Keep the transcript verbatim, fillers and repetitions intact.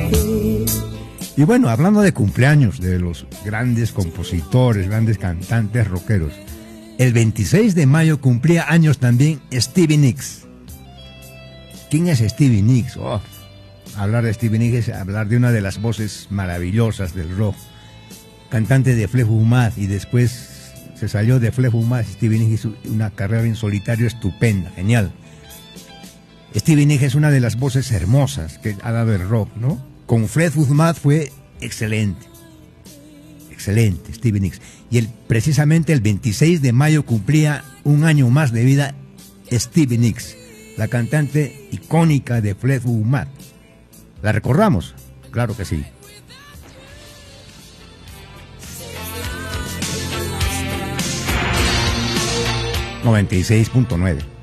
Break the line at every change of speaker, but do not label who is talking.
Y bueno, hablando de cumpleaños de los grandes compositores, grandes cantantes rockeros, el veintiséis de mayo cumplía años también Stevie Nicks. ¿Quién es Stevie Nicks? Oh, hablar de Stevie Nicks es hablar de una de las voces maravillosas del rock. Cantante de Fleetwood Mac y después se salió de Fleetwood Mac. Stevie Nicks hizo una carrera en solitario estupenda, genial. Stevie Nicks es una de las voces hermosas que ha dado el rock, ¿no? Con Fleetwood Mac fue excelente. Excelente, Stevie Nicks. Y el, precisamente el veintiséis de mayo cumplía un año más de vida Stevie Nicks, la cantante icónica de Fleetwood Mac. ¿La recordamos? Claro que sí. noventa y seis punto nueve